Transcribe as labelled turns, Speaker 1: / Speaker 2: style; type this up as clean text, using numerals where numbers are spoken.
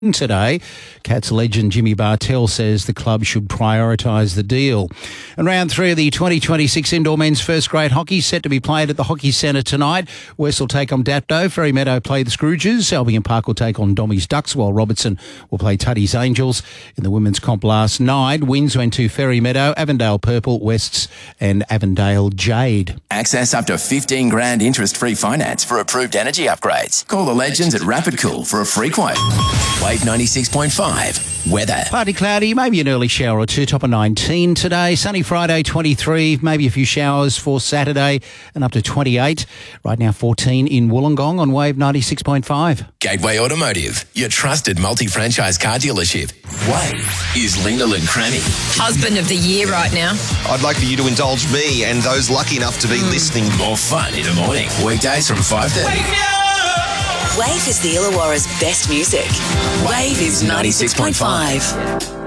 Speaker 1: today. Cats legend Jimmy Bartell says the club should prioritise the deal. And round 3 of the 2026 Indoor Men's First Grade Hockey set to be played at the Hockey Centre tonight. West will take on Dapto, Ferry Meadow play the Scrooges, Albion Park will take on Dommy's Ducks, while Robertson will play Tuddy's Angels. In the women's comp last night, wins went to Ferry Meadow, Avondale Purple, Wests and Avondale Jade.
Speaker 2: Access up to 15 grand interest-free finance for approved energy upgrades. Call the legends at Rapid Cool for a free quote. Wave 96.5. Weather.
Speaker 1: Partly cloudy, maybe an early shower or two, top of 19 today. Sunny Friday, 23, maybe a few showers for Saturday and up to 28. Right now 14 in Wollongong on Wave 96.5.
Speaker 2: Gateway Automotive, your trusted multi-franchise car dealership. Wave is Linda Cranny.
Speaker 3: Husband of the year right now.
Speaker 4: I'd like for you to indulge me and those lucky enough to be listening.
Speaker 2: More fun in the morning. Weekdays from 5:30.
Speaker 5: Wave is the Illawarra's best music. Wave is 96.5.